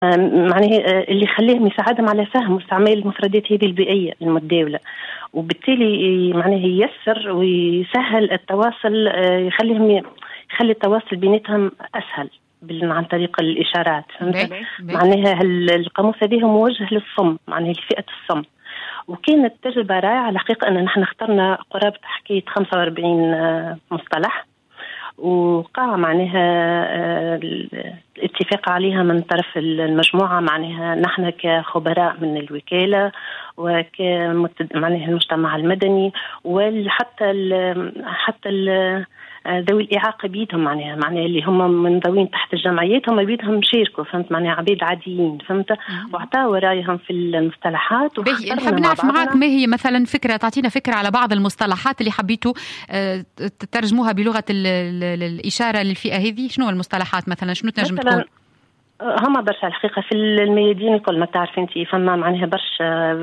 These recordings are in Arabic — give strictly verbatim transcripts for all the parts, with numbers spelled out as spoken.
معناه اللي يخليهم يساعدهم على فهم واستعمال المفردات هذه البيئية المتداولة، وبالتالي معناه ييسر ويسهل التواصل، يخليهم يخلي التواصل بيناتهم أسهل عن طريق الإشارات. معناها القاموس هذه موجه للصم، معناه لفئة الصم. وكانت تجربة رائعة الحقيقة أن نحن اخترنا قرابة حكاية خمسة وأربعين مصطلح، وقع معناها الاتفاق عليها من طرف المجموعة، معناها نحن كخبراء من الوكالة وكمعناها المجتمع المدني، وحتى ال حتى ال ذوي الإعاقة بيدهم، معناها معناها اللي هم منضوين تحت الجمعيات هم بيدهم شاركوا، فهمت معناها عبيد عاديين، فهمت، وعطاوا رأيهم في المصطلحات. نحب نعرف معك ما هي مثلا فكرة، تعطينا فكرة على بعض المصطلحات اللي حبيتوا تترجموها بلغة الإشارة للفئة هذه. شنو المصطلحات مثلا؟ شنو تنجم تقول؟ هما برشا الحقيقة في الميادين الكل، ما تعرف انت فما معناها برشا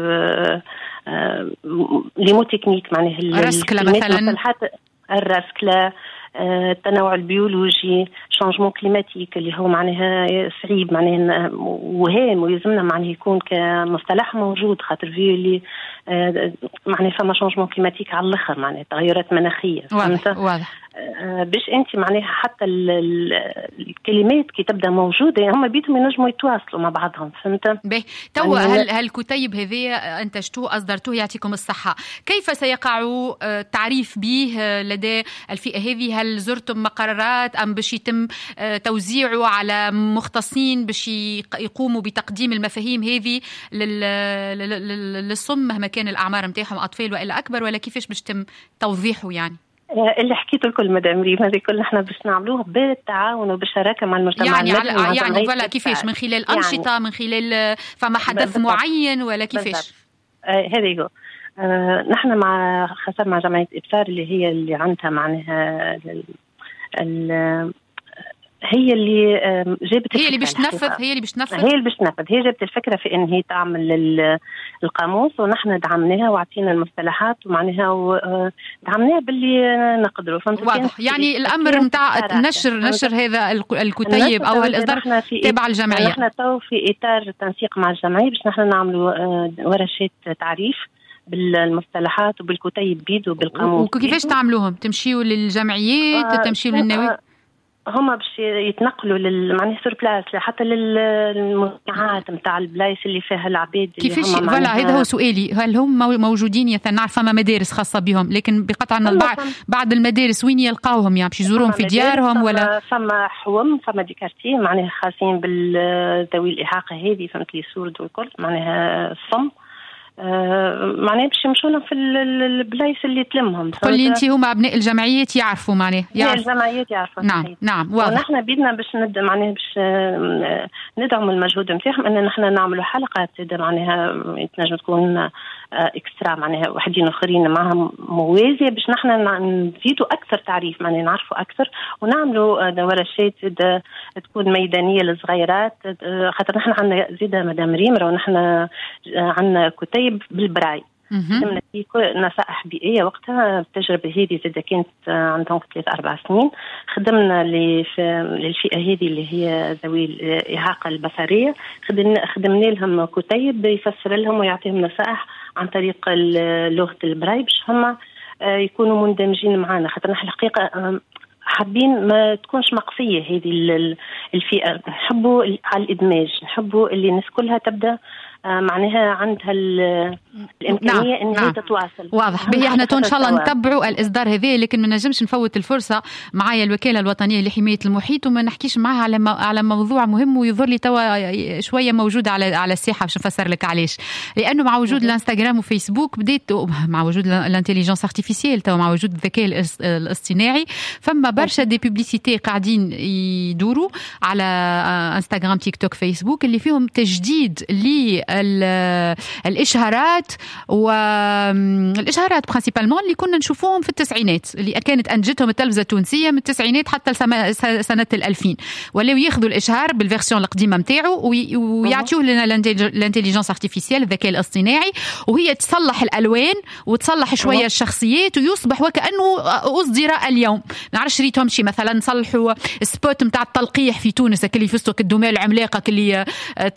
ليمو تكنيك، معناها الرسكلة مثلا، الرسكلة، التنوع البيولوجي، شانجمون كليماتيك اللي هو معناها صعيب معناها وهام ويلزمنا معناها يكون كمصطلح موجود، خاطر فيه اللي معناها فما شانجمون كليماتيك على الاخر، معناها تغيرات مناخيه. واضح واضح. باش انت معناها حتى الكلمات كي تبدا موجوده هم بيتهم ينجموا يتواصلوا مع بعضهم، فهمت. باهي تو هل هالكتيب هذه انتجتوه اصدرتوه يعطيكم الصحه، كيف سيقع التعريف به لدى الفئه هذه؟ هل زرتم مقرات ام باش يتم توزيعه على مختصين باش يقوموا بتقديم المفاهيم هذه للصم مهما كان الاعمار نتاعهم، اطفال والا اكبر، ولا كيفاش باش يتم توضيحه؟ يعني اللي حكيته لكل مدام ريم هذه كل احنا باش نعملوه بالتعاون وبالشراكه مع المجتمع يعني على يعني ولا كيفاش؟ من خلال انشطه يعني من خلال فما حدث معين ولا كيفاش؟ هذه هو آه نحن مع خاصه مع جمعيه ابصار اللي هي اللي عندها معناها ال ال هي اللي جابت هي اللي باش تنفذ هي اللي باش تنفذ هي اللي باش تنفذ هي جابت الفكره في ان هي تعمل القاموس، ونحن دعمناها وعطينا المصطلحات ومعناها ودعمناها باللي نقدروا. واضح. يعني الامر نتاع نشر نشر هذا الكتيب او الاصدار تابع الجمعيه. نحن تو في اطار تنسيق مع الجمعيه باش نحن نعملوا ورشات تعريف بالمصطلحات وبالكتيب بيد وبالقاموس. وكيفاش تعملوهم؟ تمشيوا للجمعيات آه تمشيوا للنوادي؟ هما باش يتنقلوا لل معناها سور بلاس حتى للمجتمعات نتاع البلايص اللي فيها العباد. كيفاش فوالا هذا هو سؤالي، هل هم موجودين؟ يا نعرف فما مدارس خاصه بهم، لكن بقطع البعض بعض المدارس وين يلقاوهم؟ يعني باش يزوروهم في ديارهم ولا فما حوم فما ديكارتي معناها خاصين بالذوي الاعاقه هذه، فهمت لي سورد والكل معناها الصم آه معناه باش يمشوا لهم في البلايص اللي تلمهم. قل لي انت هما ابناء الجمعيات يعرفوا معناه يعرفوا الجمعيات يعرفوا. نعم صحيح. نعم واضح. ونحن بدنا باش ند معناه باش ندعم المجهود نتاعهم ان نحن نعملوا حلقات معناها تنجم تكون اكسترا معناها وحدين اخرين معهم موازيه باش نحن نزيدوا اكثر تعريف معناه نعرفوا اكثر ونعملوا ورشات تكون ميدانيه للصغيرات، خاطر نحن عندنا زياده مدام ريم ونحن عندنا كتيب بالبراي. خدمنا في نصائح بيئية وقتها. التجربة هذه زادة كانت عندهم ثلاث أربع سنين. خدمنا للفئة هذه اللي هي ذوي الإعاقة البصرية، خدمنا لهم كتيب يفسر لهم ويعطيهم نصائح عن طريق لغة البراي باش هم يكونوا مندمجين معنا، خاطر نحن الحقيقة حابين ما تكونش مقصية هذه الفئة، نحبوا على الإدماج، نحبوا اللي الناس كلها تبدأ معناها عندها الإمكانية نعم. إن هي تتواصل. واضح. به احنا إن شاء الله نتبعوا الإصدار هذه، لكن ما نجمش نفوت الفرصة. معايا الوكالة الوطنية لحماية المحيط وما نحكيش معها على على موضوع مهم ويظهر لي توا شوية موجود على على الساحة، باش نفسر لك علاش. لأنه مع وجود الانستغرام وفيسبوك بديت مع وجود الانتليجنس ارتيفيسيال توا مع وجود الذكاء الاصطناعي فما برشا دي بوبليسيتي قاعدين يدوروا على انستغرام تيك توك فيسبوك اللي فيهم تجديد للإشهارات الإشهارات والإشهارات برينسيبالمون اللي كنا نشوفوهم في التسعينات اللي كانت أنجتهم التلفزة التونسية من التسعينات حتى سنة الألفين، ولاو ياخذوا الإشهار بالفيرسيون القديمة متاعو ويعطيوه لنا الانتيليجنس ارتيفيسيال الذكاء الاصطناعي، وهي تصلح الألوان وتصلح شوية الشخصيات ويصبح وكأنه أصدر اليوم. نعرفش ريتهم شي مثلا صلحوا سبوت متاع التلقيح في تونس اللي فستو كالدماء العملاقة اللي